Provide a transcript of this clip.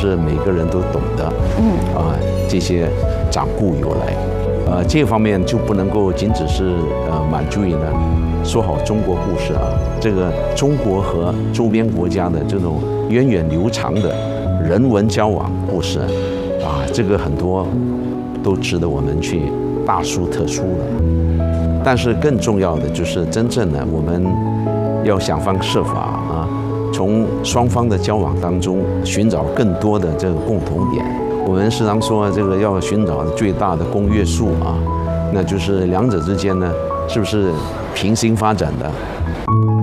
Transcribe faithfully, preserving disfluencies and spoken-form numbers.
是每个人都懂得，嗯啊这些掌故由来，呃这方面就不能够仅只是呃满足于呢说好中国故事啊，这个中国和周边国家的这种源远流长的人文交往故事啊，这个很多都值得我们去大书特书了。但是更重要的就是真正的我们要想方设法啊，从双方的交往当中寻找更多的这个共同点。我们时常说这个要寻找最大的公约数啊，那就是两者之间呢是不是平行发展的。